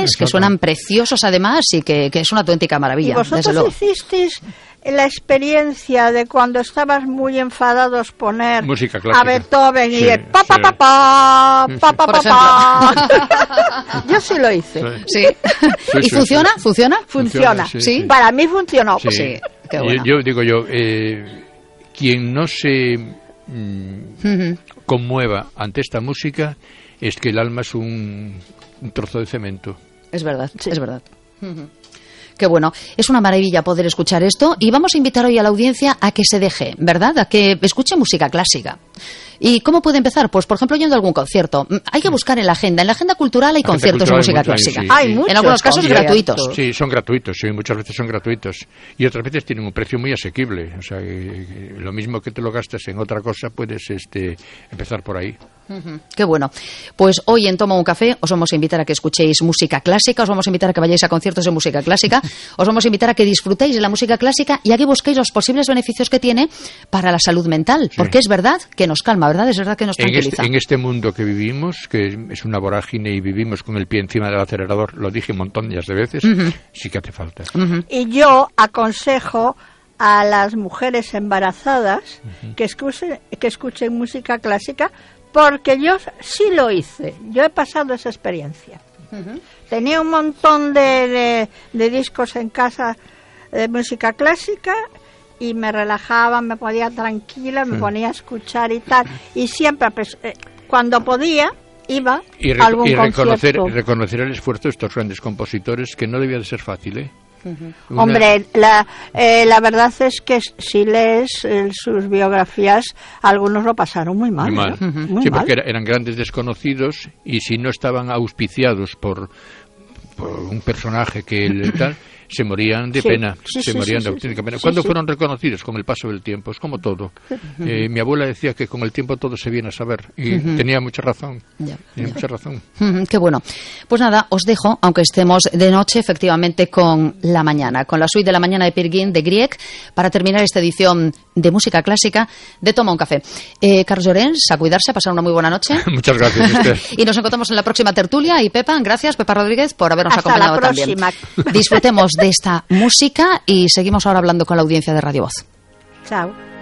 increíbles, que suenan preciosos además y que es una auténtica maravilla. ¿Y vosotros hicisteis la experiencia de cuando estabas muy enfadados poner música clásica a Beethoven y el Yo sí lo hice. Sí. ¿Y funciona? Funciona. Sí. Para mí funcionó. Sí. Qué bueno. Yo digo quien no se conmueva ante esta música es que el alma es un trozo de cemento. Es verdad, es verdad. Qué bueno, es una maravilla poder escuchar esto y vamos a invitar hoy a la audiencia a que se deje, ¿verdad? A que escuche música clásica. ¿Y cómo puede empezar? Pues, por ejemplo, yendo a algún concierto. Hay que buscar en la agenda cultural hay conciertos de música clásica. Hay muchos, en algunos casos gratuitos. Sí, son gratuitos, sí, muchas veces son gratuitos. Y otras veces tienen un precio muy asequible. O sea, lo mismo que te lo gastas en otra cosa, puedes empezar por ahí. Qué bueno. Pues hoy en Toma un Café os vamos a invitar a que escuchéis música clásica, os vamos a invitar a que vayáis a conciertos de música clásica, os vamos a invitar a que disfrutéis de la música clásica y a que busquéis los posibles beneficios que tiene para la salud mental, porque es verdad que nos calma, ¿verdad? Es verdad que nos tranquiliza. En este mundo que vivimos, que es una vorágine y vivimos con el pie encima del acelerador, lo dije un montón de veces, sí que hace falta. Y yo aconsejo a las mujeres embarazadas que escuchen música clásica, porque yo sí lo hice. Yo he pasado esa experiencia. Tenía un montón de discos en casa de música clásica y me relajaba, me ponía tranquila, me ponía a escuchar y tal. Y siempre, cuando podía, iba a algún concierto. Y reconocer el esfuerzo de estos grandes compositores, que no debía de ser fácil, ¿eh? Hombre, la verdad es que si lees sus biografías, algunos lo pasaron muy mal. Muy sí, mal. porque eran grandes desconocidos y si no estaban auspiciados por un personaje que tal, se morían de pena, se morían de auténtica pena. ¿Cuándo fueron reconocidos? Con el paso del tiempo, es como todo. Mi abuela decía que con el tiempo todo se viene a saber y tenía mucha razón. Mucha razón. Qué bueno. Pues nada, os dejo, aunque estemos de noche, efectivamente, con la mañana, con la suite de la mañana de Peer Gynt de Grieg, para terminar esta edición de música clásica de Toma un Café. Carlos Llorens, a cuidarse, a pasar una muy buena noche. Muchas gracias, Esther. Y nos encontramos en la próxima tertulia. Y Pepa, gracias, Pepa Rodríguez, por habernos acompañado también. Disfrutemos de esta música y seguimos ahora hablando con la audiencia de Radio Voz. Chao.